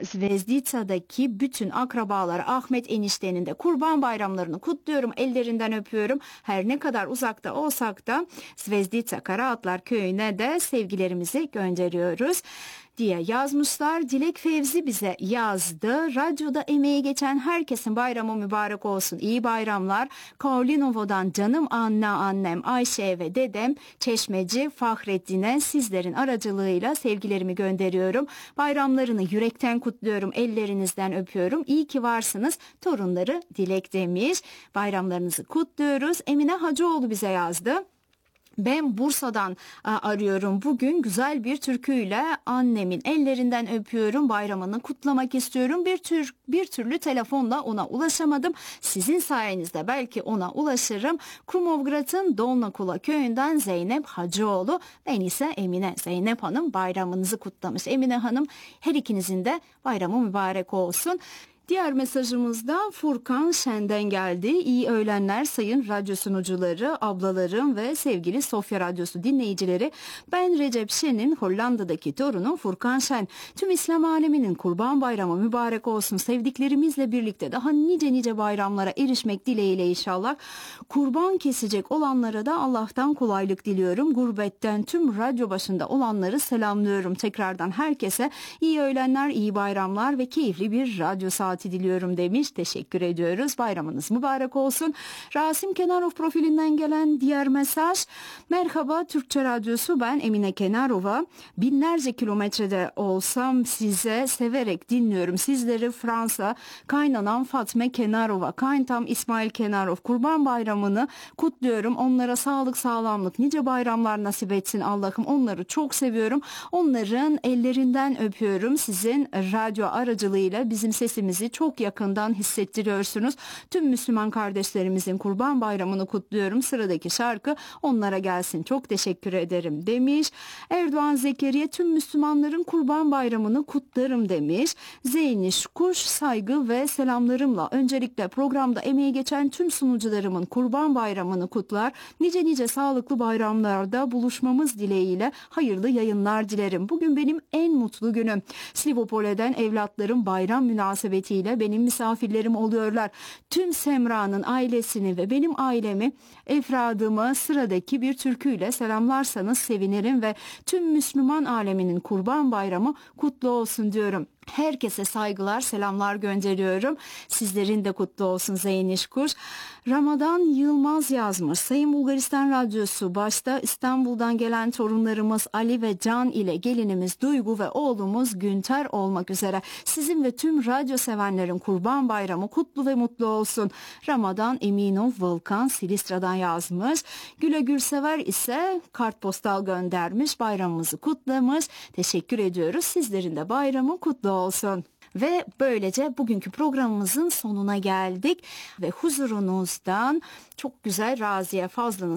Zvezdica'daki bütün akrabalar, Ahmet eniştenin de Kurban Bayramlarını kutluyorum. Ellerinden öpüyorum. Her ne kadar uzakta olsak da Zvezdica Karaatlar Köyü'ne de sevgilerimizi gönderiyoruz diye yazmışlar. Dilek Fevzi bize yazdı. Radyoda emeği geçen herkesin bayramı mübarek olsun. İyi bayramlar. Kaolinova'dan canım annem Ayşe ve dedem Çeşmeci Fahrettin'e sizlerin aracılığıyla sevgilerimi gönderiyorum. Bayramlarını yürekten kutluyorum. Ellerinizden öpüyorum. İyi ki varsınız. Torunları Dilek demiş. Bayramlarınızı kutluyoruz. Emine Hacıoğlu bize yazdı. Ben Bursa'dan arıyorum. Bugün güzel bir türküyle annemin ellerinden öpüyorum. Bayramını kutlamak istiyorum. Bir türlü telefonla ona ulaşamadım. Sizin sayenizde belki ona ulaşırım. Krumovgrad'ın Dolnakula köyünden Zeynep Hacıoğlu. Ben ise Emine Zeynep Hanım bayramınızı kutlamış. Emine Hanım her ikinizin de bayramı mübarek olsun. Diğer mesajımızda Furkan Şen'den geldi. İyi öğlenler sayın radyo sunucuları, ablalarım ve sevgili Sofya Radyosu dinleyicileri. Ben Recep Şen'in Hollanda'daki torunu Furkan Şen. Tüm İslam aleminin Kurban Bayramı mübarek olsun. Sevdiklerimizle birlikte daha nice bayramlara erişmek dileğiyle inşallah. Kurban kesecek olanlara da Allah'tan kolaylık diliyorum. Gurbetten tüm radyo başında olanları selamlıyorum. Tekrardan herkese iyi öğlenler, iyi bayramlar ve keyifli bir radyo saati diliyorum demiş. Teşekkür ediyoruz. Bayramınız mübarek olsun. Rasim Kenarov profilinden gelen diğer mesaj. Merhaba Türkçe Radyosu, ben Emine Kenarova. Binlerce kilometrede olsam size severek dinliyorum. Sizleri Fransa, kaynanam Fatme Kenarova, kayntam İsmail Kenarov. Kurban Bayramını kutluyorum. Onlara sağlık, sağlamlık, nice bayramlar nasip etsin Allah'ım. Onları çok seviyorum. Onların ellerinden öpüyorum. Sizin radyo aracılığıyla bizim sesimizi çok yakından hissettiriyorsunuz. Tüm Müslüman kardeşlerimizin Kurban Bayramını kutluyorum. Sıradaki şarkı onlara gelsin. Çok teşekkür ederim demiş. Erdoğan Zekeriye tüm Müslümanların Kurban Bayramını kutlarım demiş. Zeyniş Kuş saygı ve selamlarımla öncelikle programda emeği geçen tüm sunucularımın Kurban Bayramını kutlar. Nice sağlıklı bayramlarda buluşmamız dileğiyle hayırlı yayınlar dilerim. Bugün benim en mutlu günüm. Slivopole'den evlatlarım bayram münasebetiyle benim misafirlerim oluyorlar. Tüm Semra'nın ailesini ve benim ailemi, efradımı sıradaki bir türküyle selamlarsanız sevinirim ve tüm Müslüman aleminin Kurban Bayramı kutlu olsun diyorum. Herkese saygılar, selamlar gönderiyorum. Sizlerin de kutlu olsun Zeyniş Kuş. Ramadan Yılmaz yazmış. Sayın Bulgaristan Radyosu, başta İstanbul'dan gelen torunlarımız Ali ve Can ile gelinimiz Duygu ve oğlumuz Günter olmak üzere sizin ve tüm radyo sevenlerin Kurban Bayramı kutlu ve mutlu olsun. Ramadan Eminov Volkan Silistra'dan yazmış. Güle Gürsever ise kartpostal göndermiş. Bayramımızı kutlamış. Teşekkür ediyoruz. Sizlerin de bayramı kutlu olsun. Ve böylece bugünkü programımızın sonuna geldik ve huzurunuzdan çok güzel Raziye Fazlı'nın